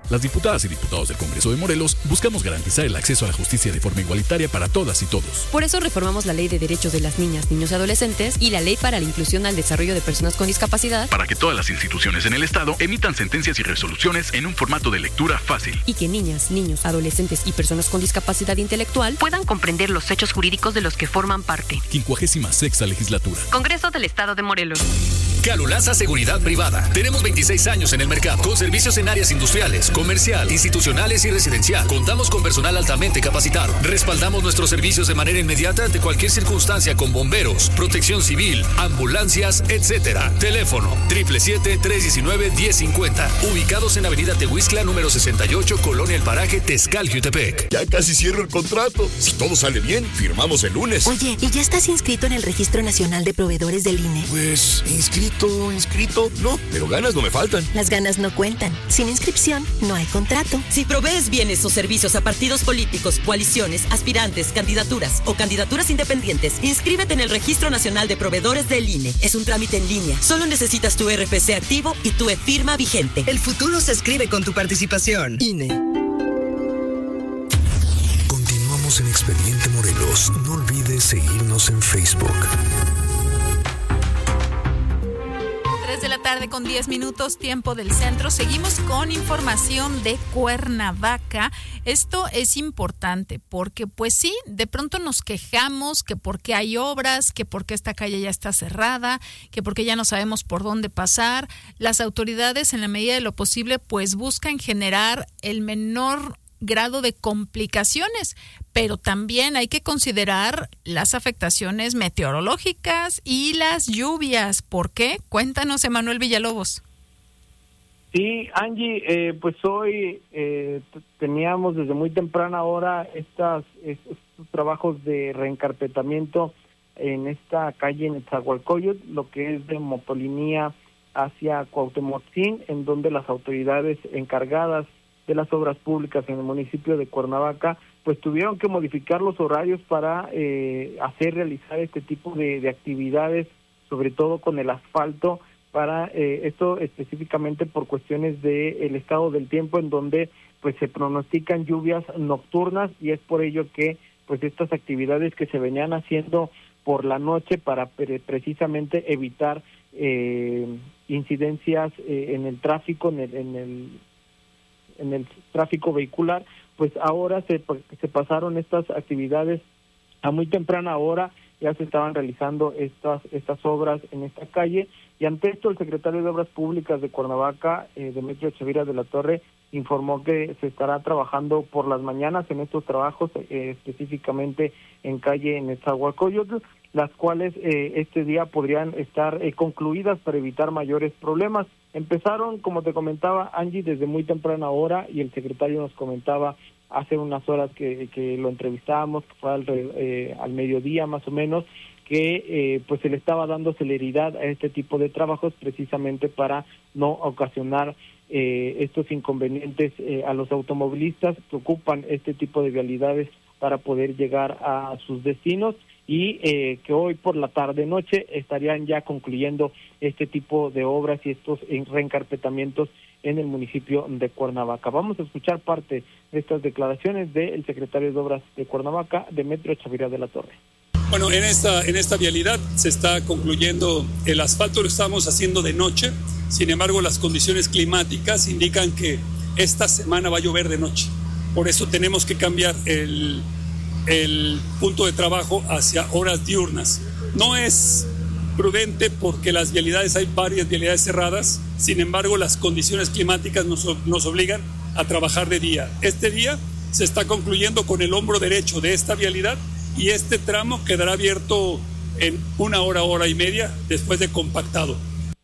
Las diputadas y diputados del Congreso de Morelos buscamos garantizar el acceso a la justicia de forma igualitaria para todas y todos. Por eso reformamos la Ley de Derechos de las Niñas, Niños y Adolescentes y la Ley para la Inclusión al Desarrollo de Personas con Discapacidad, para que todas las instituciones en el Estado emitan sentencias y resoluciones en un formato de lectura fácil. Y que niñas, niños, adolescentes y personas con discapacidad intelectual puedan comprender los hechos jurídicos de los que forman parte. 56ª Legislatura. Congreso del Estado de Morelos. Calulaza Seguridad Privada. Tenemos 26 años en el mercado, con servicios en áreas industriales, comercial, institucionales y residencial. Contamos con personal altamente capacitado. Respaldamos nuestros servicios de manera inmediata ante cualquier circunstancia con bomberos, protección civil, ambulancias, etc. Teléfono 777-319-1050. Ubicados en Avenida Tehuizcla, número 68, Colonia El Paraje, Tezcal, Jutepec. Ya casi cierro el contrato. Si todo sale bien, firmamos el lunes. Oye, ¿y ya estás inscrito en el Registro Nacional de Proveedores del INE? Pues, inscrito, no, pero ganas no me faltan. Las ganas no cuentan. Sin inscripción, no hay contrato. Si provees bienes o servicios a partidos políticos, coaliciones, aspirantes, candidaturas o candidaturas independientes, inscríbete en el Registro Nacional de Proveedores del INE. Es un trámite en línea. Solo necesitas tu RFC activo y tu e-firma vigente. El futuro se escribe con tu participación. INE. Continuamos en Expediente Morelos. No olvides seguirnos en Facebook. 3:10 tiempo del centro. Seguimos con información de Cuernavaca. Esto es importante porque pues sí, de pronto nos quejamos que porque hay obras, que porque esta calle ya está cerrada, que porque ya no sabemos por dónde pasar. Las autoridades en la medida de lo posible pues buscan generar el menor grado de complicaciones, pero también hay que considerar las afectaciones meteorológicas y las lluvias. ¿Por qué? Cuéntanos, Emanuel Villalobos. Sí, Angie, pues hoy teníamos desde muy temprana hora estos trabajos de reencarpetamiento en esta calle en Netzahualcóyotl, lo que es de Motolinía hacia Cuauhtemotzin, en donde las autoridades encargadas de las obras públicas en el municipio de Cuernavaca, pues tuvieron que modificar los horarios para realizar este tipo de actividades, sobre todo con el asfalto, para esto específicamente por cuestiones del estado del tiempo, en donde pues se pronostican lluvias nocturnas, y es por ello que pues estas actividades que se venían haciendo por la noche para precisamente evitar incidencias en el tráfico, en el tráfico vehicular, pues ahora se pasaron estas actividades a muy temprana hora. Ya se estaban realizando estas obras en esta calle, y ante esto el secretario de Obras Públicas de Cuernavaca, Demetrio Chavira de la Torre, informó que se estará trabajando por las mañanas en estos trabajos, específicamente en calle Netzahualcóyotl, las cuales este día podrían estar concluidas para evitar mayores problemas. Empezaron, como te comentaba, Angie, desde muy temprana hora, y el secretario nos comentaba hace unas horas que lo entrevistábamos, que fue al mediodía más o menos, que pues se le estaba dando celeridad a este tipo de trabajos precisamente para no ocasionar estos inconvenientes a los automovilistas que ocupan este tipo de vialidades para poder llegar a sus destinos, y que hoy por la tarde-noche estarían ya concluyendo este tipo de obras y estos reencarpetamientos en el municipio de Cuernavaca. Vamos a escuchar parte de estas declaraciones del secretario de Obras de Cuernavaca, Demetrio Chavira de la Torre. Bueno, en esta vialidad se está concluyendo el asfalto, lo estamos haciendo de noche. Sin embargo, las condiciones climáticas indican que esta semana va a llover de noche. Por eso tenemos que cambiar el punto de trabajo hacia horas diurnas. No es prudente porque las vialidades, hay varias vialidades cerradas. Sin embargo, las condiciones climáticas nos obligan a trabajar de día. Este día se está concluyendo con el hombro derecho de esta vialidad, y este tramo quedará abierto en una hora y media después de compactado.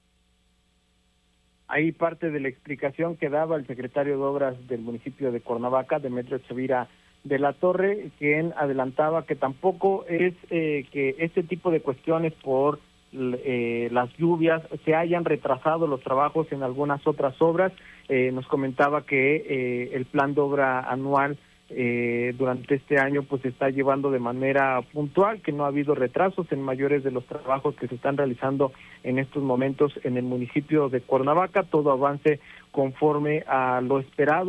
Ahí parte de la explicación que daba el secretario de Obras del municipio de Cuernavaca, Demetrio Chavira de la Torre, quien adelantaba que tampoco es que este tipo de cuestiones por las lluvias se hayan retrasado los trabajos en algunas otras obras. Nos comentaba que el plan de obra anual durante este año pues se está llevando de manera puntual, que no ha habido retrasos en mayores de los trabajos que se están realizando en estos momentos en el municipio de Cuernavaca. Todo avance conforme a lo esperado.